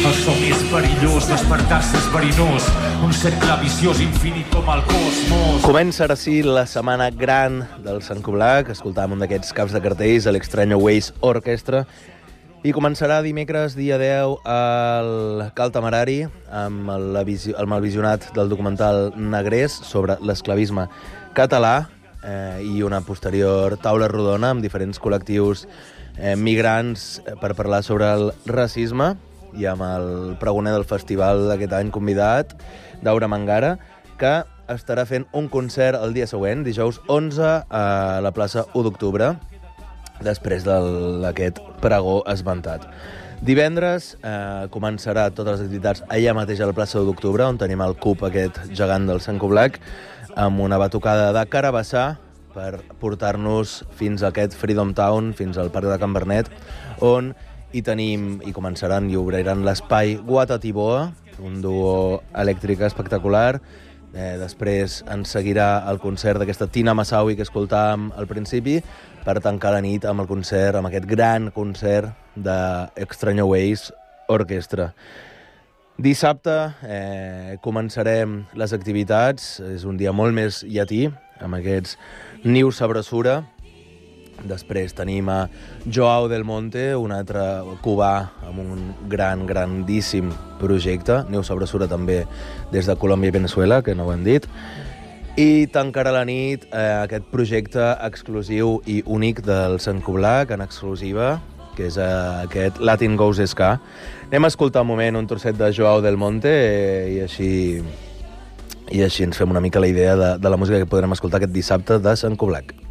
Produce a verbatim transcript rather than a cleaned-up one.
El somni és perillós, despertar-se és verinós, un cercle viciós infinit com el cosmos. Comença ara sí la setmana gran del Sant Coblac. Escoltàvem un d'aquests caps de cartells a l'Extraño Ways Orchestra. I començarà dimecres, dia deu, al Cal Temerari, amb el, amb el visionat del documental Negrers sobre l'esclavisme català eh, i una posterior taula rodona amb diferents col·lectius eh, migrants per parlar sobre el racisme i amb el pregoner del festival d'aquest any convidat, Daura Mangara, que estarà fent un concert el dia següent, dijous onze, a la plaça u d'octubre, després d'aquest pregó esmentat. Divendres eh, començarà totes les activitats allà mateix a la plaça u d'octubre, on tenim el CUP, aquest gegant del Sant Coblac, amb una batucada de carabassà per portar-nos fins a aquest Freedom Town, fins al Parc de Can Bernet, on hi tenim, i començaran i obriran l'espai Guatatiboa, un duo elèctric espectacular. Eh, després ens seguirà el concert d'aquesta Tina Massaui que escoltàvem al principi, per tancar la nit amb el concert, amb aquest gran concert d'Extraño Ways Orchestra. Dissabte eh, començarem les activitats, és un dia molt més llatí, amb aquests Niu Sabrosura. Després tenim a Joao del Monte, un altre cubà amb un gran, grandíssim projecte. Niu Sabrosura també des de Colòmbia i Venezuela, que no ho hem dit. I tancarà la nit eh, aquest projecte exclusiu i únic del Sant Coblac, en exclusiva, que és eh, aquest Latin Goes Ska. Anem a escoltar un moment un trosset de Joao del Monte eh, i així i així ens fem una mica la idea de, de la música que podrem escoltar aquest dissabte de Sant Coblac.